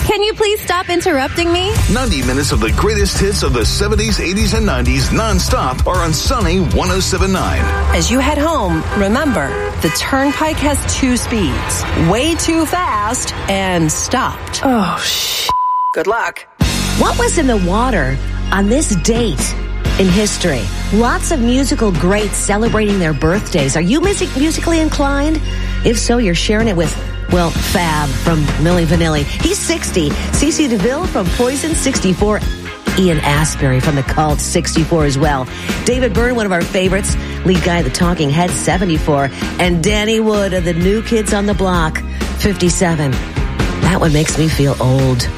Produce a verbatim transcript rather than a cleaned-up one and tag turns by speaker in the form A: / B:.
A: Can you please stop interrupting me?
B: ninety minutes of the greatest hits of the seventies, eighties, and nineties nonstop are on Sunny one oh seven point nine.
C: As you head home, remember, the Turnpike has two speeds. Way too fast and stopped.
D: Oh, sh**.
C: Good luck.
D: What was in the water on this date in history? Lots of musical greats celebrating their birthdays. Are you music- musically inclined? If so, you're sharing it with, well, Fab from Milli Vanilli. He's sixty. CeCe DeVille from Poison, sixty-four. Ian Astbury from the Cult, sixty-four as well. David Byrne, one of our favorites, lead guy of the Talking Heads, seventy-four. And Danny Wood of the New Kids on the Block, fifty-seven. That one makes me feel old.